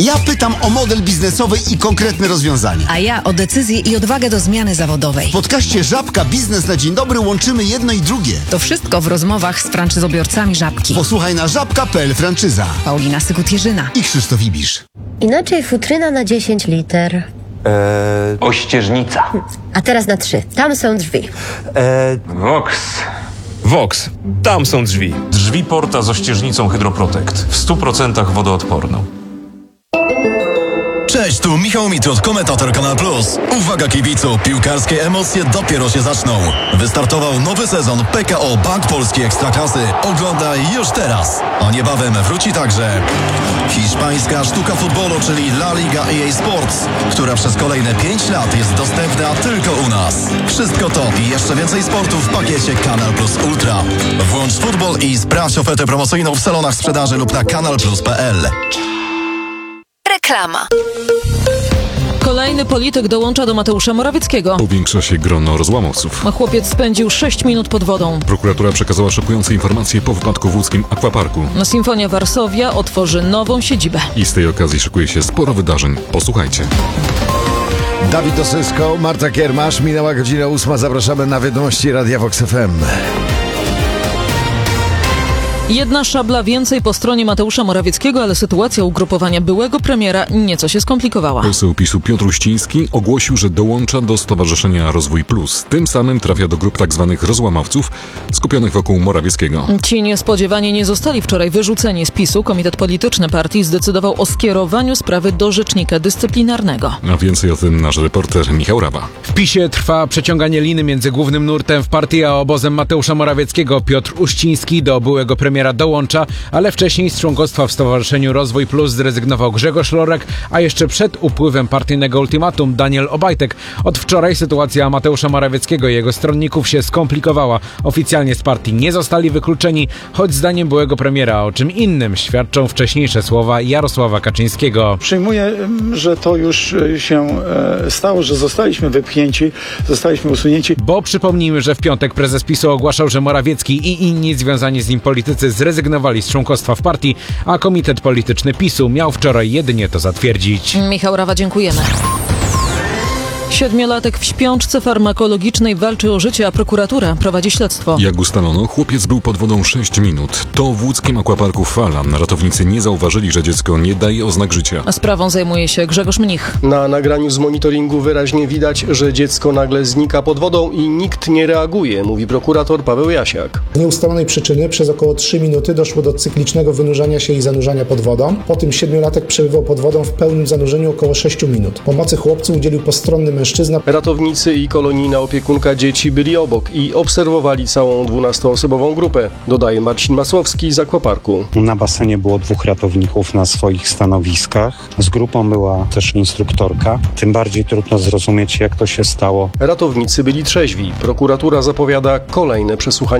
Ja pytam o model biznesowy i konkretne rozwiązania. A ja o decyzję i odwagę do zmiany zawodowej. W podcaście Żabka Biznes na Dzień Dobry łączymy jedno i drugie. To wszystko w rozmowach z franczyzobiorcami Żabki. Posłuchaj na żabka.pl franczyza. Paulina Sykut-Jerzyna I Krzysztof Ibisz. Inaczej futryna na 10 liter. Ościeżnica. A teraz na 3. Tam są drzwi. Vox. Tam są drzwi. Drzwi Porta z ościeżnicą Hydroprotect. W 100% wodoodporną. Cześć, tu Michał Mitrud, komentator Kanal Plus. Uwaga kibicu, piłkarskie emocje dopiero się zaczną. Wystartował nowy sezon PKO Bank Polski Ekstraklasy. Oglądaj już teraz. A niebawem wróci także hiszpańska sztuka futbolu, czyli La Liga EA Sports, która przez kolejne 5 lat jest dostępna tylko u nas. Wszystko to i jeszcze więcej sportu w pakiecie Kanal Plus Ultra. Włącz futbol i sprawdź ofertę promocyjną w salonach sprzedaży lub na kanalplus.pl. Reklama. Kolejny polityk dołącza do Mateusza Morawieckiego. Powiększa się grono rozłamowców. A chłopiec spędził 6 minut pod wodą. Prokuratura przekazała szokujące informacje po wypadku w łódzkim akwaparku. Sinfonia Varsovia otworzy nową siedzibę. I z tej okazji szykuje się sporo wydarzeń. Posłuchajcie. Dawid Osysko, Marta Kiermasz, minęła godzina 8. Zapraszamy na wiadomości Radia Vox FM. Jedna szabla więcej po stronie Mateusza Morawieckiego, ale sytuacja ugrupowania byłego premiera nieco się skomplikowała. Poseł PiS-u Piotr Uściński ogłosił, że dołącza do Stowarzyszenia Rozwój Plus. Tym samym trafia do grup tzw. rozłamowców skupionych wokół Morawieckiego. Ci niespodziewanie nie zostali wczoraj wyrzuceni z PiS-u. Komitet Polityczny partii zdecydował o skierowaniu sprawy do rzecznika dyscyplinarnego. A więcej o tym nasz reporter Michał Rawa. W PiS-ie trwa przeciąganie liny między głównym nurtem w partii a obozem Mateusza Morawieckiego. Piotr Uściński do byłego premiera dołącza, ale wcześniej z członkostwa w Stowarzyszeniu Rozwój Plus zrezygnował Grzegorz Lorek, a jeszcze przed upływem partyjnego ultimatum Daniel Obajtek. Od wczoraj sytuacja Mateusza Morawieckiego i jego stronników się skomplikowała. Oficjalnie z partii nie zostali wykluczeni, choć zdaniem byłego premiera o czym innym świadczą wcześniejsze słowa Jarosława Kaczyńskiego. Przyjmuję, że to już się stało, że zostaliśmy wypchnięci, zostaliśmy usunięci. Bo przypomnijmy, że w piątek prezes PiS-u ogłaszał, że Morawiecki i inni związani z nim politycy zrezygnowali z członkostwa w partii, a Komitet Polityczny PiS-u miał wczoraj jedynie to zatwierdzić. Michał Rawa, dziękujemy. 7-latek w śpiączce farmakologicznej walczy o życie, a prokuratura prowadzi śledztwo. Jak ustalono, chłopiec był pod wodą 6 minut. To w łódzkim akwaparku Fala. Ratownicy nie zauważyli, że dziecko nie daje oznak życia. A sprawą zajmuje się Grzegorz Mnich. Na nagraniu z monitoringu wyraźnie widać, że dziecko nagle znika pod wodą i nikt nie reaguje, mówi prokurator Paweł Jasiak. Z nieustalonej przyczyny przez około 3 minuty doszło do cyklicznego wynurzania się i zanurzania pod wodą. Po tym 7-latek przebywał pod wodą w pełnym zanurzeniu około 6 minut. Pomocy chłopcu udzielił postronny mężczyzna. Ratownicy i kolonijna opiekunka dzieci byli obok i obserwowali całą 12-osobową grupę, dodaje Marcin Masłowski z akwaparku. Na basenie było 2 ratowników na swoich stanowiskach. Z grupą była też instruktorka. Tym bardziej trudno zrozumieć, jak to się stało. Ratownicy byli trzeźwi. Prokuratura zapowiada kolejne przesłuchanie